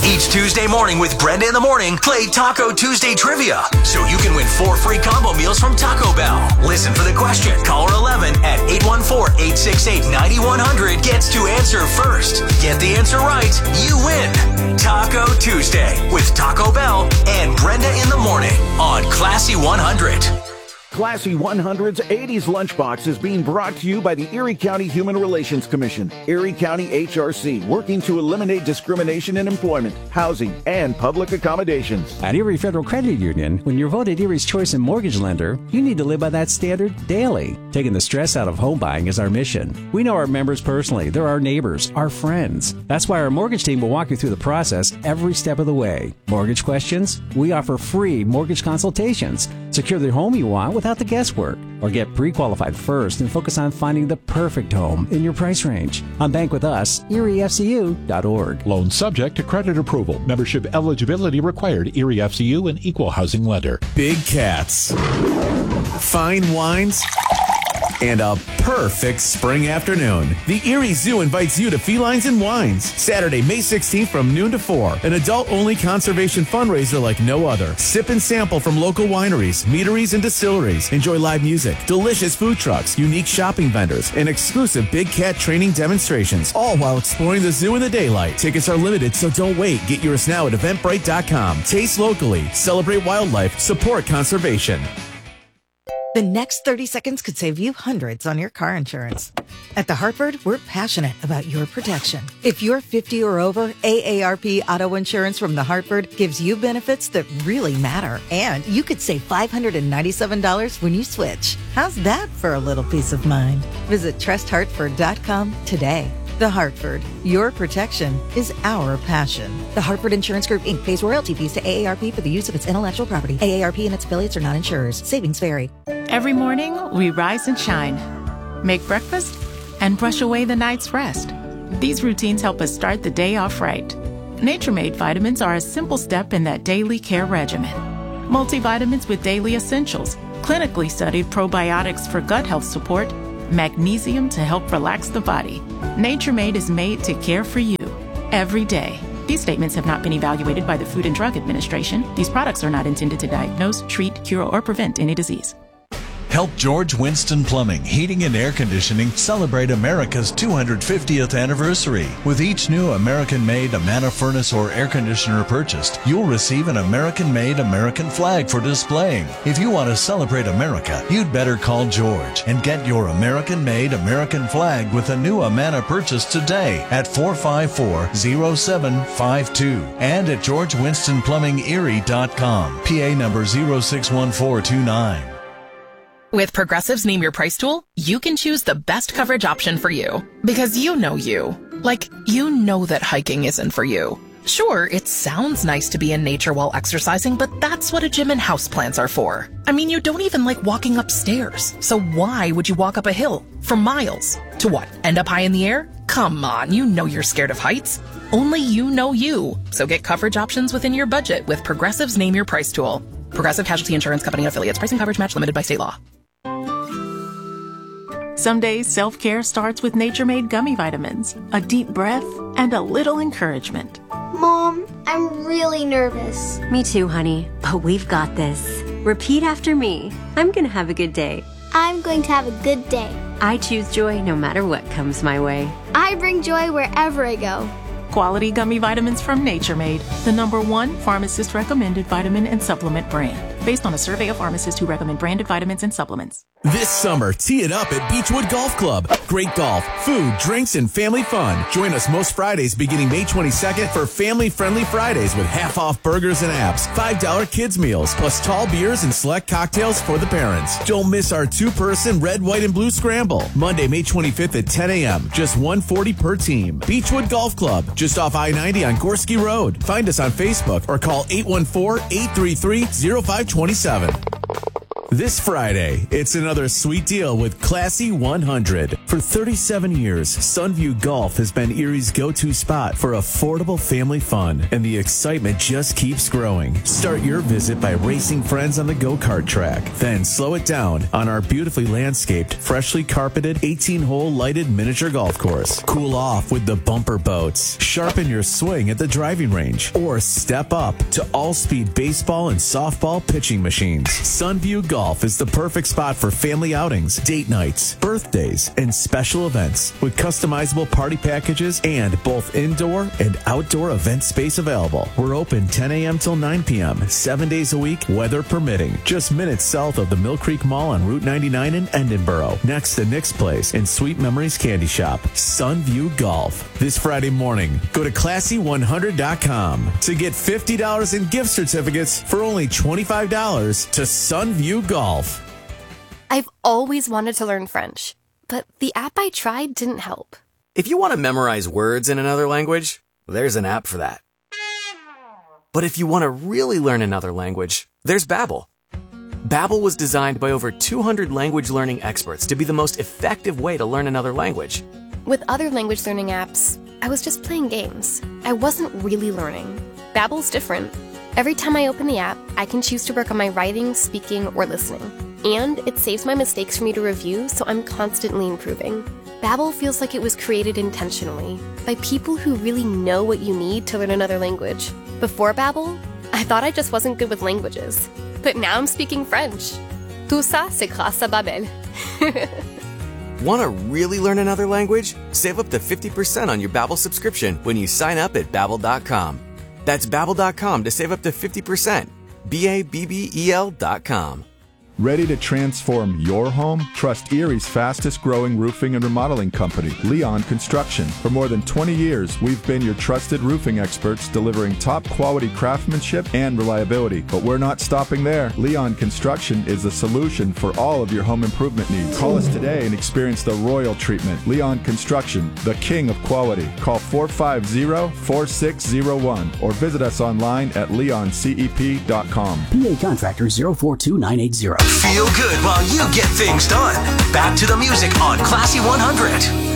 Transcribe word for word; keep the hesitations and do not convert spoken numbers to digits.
Each Tuesday morning with Brenda in the Morning, play Taco Tuesday Trivia so you can win four free combo meals from Taco Bell. Listen for the question. Caller eleven at eight one four, eight six eight, nine one zero zero gets to answer first. Get the answer right, you win. Taco Tuesday with Taco Bell and Brenda in the Morning on Classy one hundred. Classy one hundred's eighties Lunchbox is being brought to you by the Erie County Human Relations Commission, Erie County H R C, working to eliminate discrimination in employment, housing, and public accommodations. At Erie Federal Credit Union, when you're voted Erie's choice in mortgage lender, you need to live by that standard daily. Taking the stress out of home buying is our mission. We know our members personally. They're our neighbors, our friends. That's why our mortgage team will walk you through the process every step of the way. Mortgage questions? We offer free mortgage consultations. Secure the home you want without the guesswork, or get pre-qualified first and focus on finding the perfect home in your price range. On Bank with Us, Erie F C U dot org. Loan subject to credit approval. Membership eligibility required. Erie F C U, an equal housing lender. Big cats, fine wines, and a perfect spring afternoon. The Erie Zoo invites you to Felines and Wines, Saturday, May sixteenth from noon to four. An adult-only conservation fundraiser like no other. Sip and sample from local wineries, meaderies, and distilleries. Enjoy live music, delicious food trucks, unique shopping vendors, and exclusive big cat training demonstrations, all while exploring the zoo in the daylight. Tickets are limited, so don't wait. Get yours now at eventbrite dot com. Taste locally, celebrate wildlife, support conservation. The next thirty seconds could save you hundreds on your car insurance. At The Hartford, we're passionate about your protection. If you're fifty or over, A A R P Auto Insurance from The Hartford gives you benefits that really matter. And you could save five hundred ninety-seven dollars when you switch. How's that for a little peace of mind? Visit trust hartford dot com today. The Hartford, your protection is our passion. The Hartford Insurance Group, Incorporated pays royalty fees to A A R P for the use of its intellectual property. A A R P and its affiliates are not insurers. Savings vary. Every morning, we rise and shine, make breakfast, and brush away the night's rest. These routines help us start the day off right. Nature-Made vitamins are a simple step in that daily care regimen. Multivitamins with daily essentials, clinically studied probiotics for gut health support, magnesium to help relax the body. Nature-Made is made to care for you every day. These statements have not been evaluated by the Food and Drug Administration. These products are not intended to diagnose, treat, cure, or prevent any disease. Help George Winston Plumbing, Heating and Air Conditioning celebrate America's two hundred fiftieth anniversary. With each new American-made Amana furnace or air conditioner purchased, you'll receive an American-made American flag for displaying. If you want to celebrate America, you'd better call George and get your American-made American flag with a new Amana purchase today at four five four, zero seven five two and at george winston plumbing erie dot com. P A number zero six one four two nine. With Progressive's Name Your Price tool, you can choose the best coverage option for you. Because you know you. Like, you know that hiking isn't for you. Sure, it sounds nice to be in nature while exercising, but that's what a gym and houseplants are for. I mean, you don't even like walking upstairs. So why would you walk up a hill for miles? To what, end up high in the air? Come on, you know you're scared of heights. Only you know you. So get coverage options within your budget with Progressive's Name Your Price tool. Progressive Casualty Insurance Company and affiliates. Pricing coverage match limited by state law. Some days, self-care starts with Nature-Made gummy vitamins, a deep breath, and a little encouragement. Mom, I'm really nervous. Me too, honey, but we've got this. Repeat after me. I'm going to have a good day. I'm going to have a good day. I choose joy no matter what comes my way. I bring joy wherever I go. Quality gummy vitamins from Nature-Made, the number one pharmacist-recommended vitamin and supplement brand, based on a survey of pharmacists who recommend branded vitamins and supplements. This summer, tee it up at Beechwood Golf Club. Great golf, food, drinks, and family fun. Join us most Fridays beginning May twenty-second for family-friendly Fridays with half-off burgers and apps, five dollar kids meals, plus tall beers and select cocktails for the parents. Don't miss our two-person red, white, and blue scramble. Monday, May twenty-fifth at ten a.m. Just one hundred forty dollars per team. Beechwood Golf Club, just off I ninety on Gorski Road. Find us on Facebook or call eight one four, eight three three, zero five two seven. This Friday, it's another sweet deal with Classy one hundred. For thirty-seven years, Sunview Golf has been Erie's go-to spot for affordable family fun, and the excitement just keeps growing. Start your visit by racing friends on the go-kart track. Then slow it down on our beautifully landscaped, freshly carpeted, eighteen-hole lighted miniature golf course. Cool off with the bumper boats. Sharpen your swing at the driving range, or step up to all-speed baseball and softball pitching machines. Sunview Golf is the perfect spot for family outings, date nights, birthdays, and special events with customizable party packages and both indoor and outdoor event space available. We're open ten a.m. till nine p.m., seven days a week, weather permitting. Just minutes south of the Mill Creek Mall on Route ninety-nine in Endenboro, next to Nick's Place and Sweet Memories Candy Shop. Sunview Golf. This Friday morning, go to classy one hundred dot com to get fifty dollars in gift certificates for only twenty-five dollars to Sunview Golf. I've always wanted to learn French, but the app I tried didn't help. If you want to memorize words in another language, there's an app for that. But if you want to really learn another language, there's Babbel. Babbel was designed by over two hundred language learning experts to be the most effective way to learn another language. With other language learning apps, I was just playing games. I wasn't really learning. Babbel's different. Every time I open the app, I can choose to work on my writing, speaking, or listening. And it saves my mistakes for me to review, so I'm constantly improving. Babbel feels like it was created intentionally by people who really know what you need to learn another language. Before Babbel, I thought I just wasn't good with languages. But now I'm speaking French. Tout ça, c'est grâce à Babbel. Want to really learn another language? Save up to fifty percent on your Babbel subscription when you sign up at babbel dot com. That's babbel dot com to save up to fifty percent. B A B B E L dot com. Ready to transform your home? Trust Erie's fastest growing roofing and remodeling company, Leon Construction. For more than twenty years, we've been your trusted roofing experts, delivering top quality craftsmanship and reliability. But we're not stopping there. Leon Construction is the solution for all of your home improvement needs. Call us today and experience the royal treatment. Leon Construction, the king of quality. Call four five zero, four six zero one or visit us online at leon c e p dot com. P A Contractor zero four two nine eight zero. Feel good while you get things done. Back to the music on Classy one hundred.